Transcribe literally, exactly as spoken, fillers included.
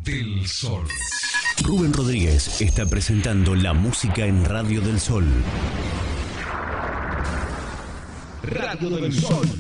del Sol. Rubén Rodríguez está presentando la música en Radio del Sol. Radio del Sol.